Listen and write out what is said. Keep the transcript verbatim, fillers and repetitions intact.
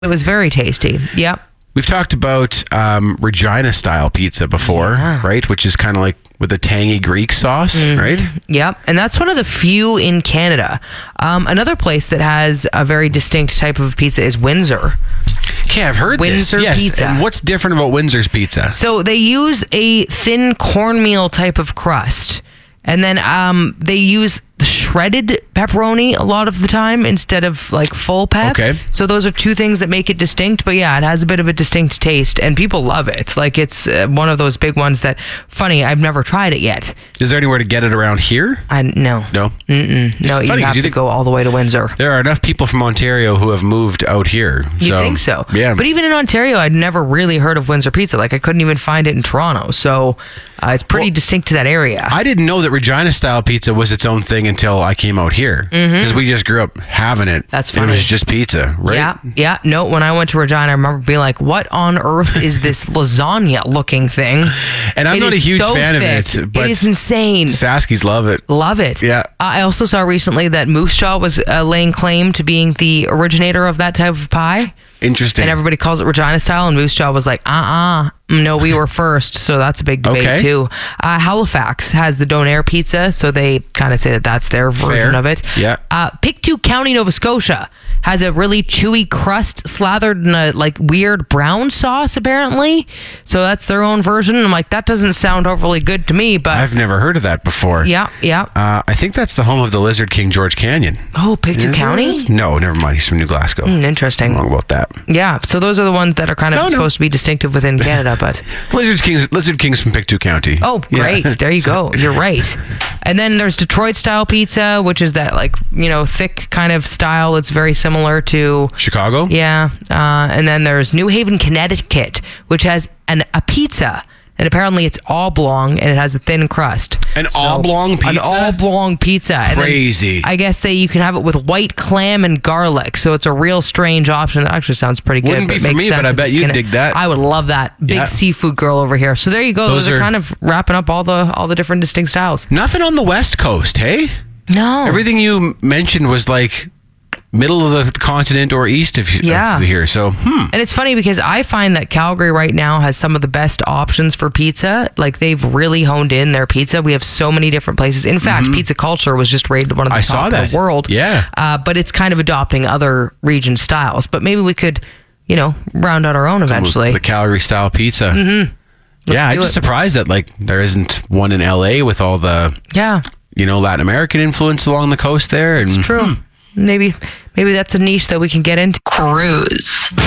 It was very tasty. Yep. We've talked about um, Regina-style pizza before, Yeah. right? Which is kind of like with a tangy Greek sauce, Mm-hmm. right? Yep. And that's one of the few in Canada. Um, another place that has a very distinct type of pizza is Windsor. Okay, I've heard Windsor this. Yes. pizza. And what's different about Windsor's pizza? So they use a thin cornmeal type of crust. And then um, they use shredded pepperoni a lot of the time instead of like full pep. Okay. So those are two things that make it distinct. But yeah, it has a bit of a distinct taste and people love it. Like it's uh, one of those big ones that, funny, I've never tried it yet. Is there anywhere to get it around here? I No. No? Mm-mm. No, It's you funny 'cause have you to think- go all the way to Windsor. There are enough people from Ontario who have moved out here. You so, think so? Yeah. But even in Ontario, I'd never really heard of Windsor pizza. Like I couldn't even find it in Toronto. So uh, it's pretty Well, distinct to that area. I didn't know that Regina-style pizza was its own thing until I came out here. Because we just grew up having it. That's and It funny. was just pizza, right? Yeah, yeah. No, when I went to Regina, I remember being like, what on earth is this lasagna looking thing? And I'm It not a is huge so fan thick. of it, but it is insane. Saskies love it. Love it. Yeah. I also saw recently that Moose Jaw was uh, laying claim to being the originator of that type of pie. Interesting. And everybody calls it Regina style, and Moose Jaw was like, uh-uh, no, we were first, so that's a big debate, Okay. too. Uh, Halifax has the Donair pizza, so they kind of say that that's their version Fair. of it. Yeah. Uh, Pictou County, Nova Scotia has a really chewy crust slathered in a, like, weird brown sauce, apparently. So that's their own version. I'm like, that doesn't sound overly good to me, but... I've never heard of that before. yeah, yeah. Uh, I think that's the home of the Lizard King, George Canyon. Oh, Pictou County? No, never mind. He's from New Glasgow. Hmm, interesting. Wrong about that. Yeah, so those are the ones that are kind of No, no. supposed to be distinctive within Canada, but... Lizard King's, Lizard King's from Pictou County. Oh, great. Yeah. There you go. You're right. And then there's Detroit style pizza, which is that like, you know, thick kind of style. It's very similar to, Chicago? yeah. Uh, and then there's New Haven, Connecticut, which has an a pizza. And apparently it's oblong and it has a thin crust. An oblong An pizza? oblong pizza. And then Crazy. I guess they you can have it with white clam and garlic. So it's a real strange option. That actually sounds pretty good. Wouldn't be but for makes me, sense but I if bet it's you'd gonna- dig that. I would love that. Big Yeah. seafood girl over here. So there you go. Those, Those are, are- kind of wrapping up all the all the different distinct styles. Nothing on the West Coast, hey? No. Everything you mentioned was like middle of the continent or east of, Yeah. of here. So, hmm. And it's funny because I find that Calgary right now has some of the best options for pizza. Like they've really honed in their pizza. We have so many different places. In fact, Pizza Culture was just rated one of the I top saw in that. the world. Yeah. Uh, but it's kind of adopting other region styles. But maybe we could, you know, round out our own eventually. The Calgary style pizza. Mm-hmm. Yeah, I'm do just it. surprised that like there isn't one in L A with all the, Yeah, you know, Latin American influence along the coast there. And true. Maybe maybe that's a niche that we can get into. Cruise.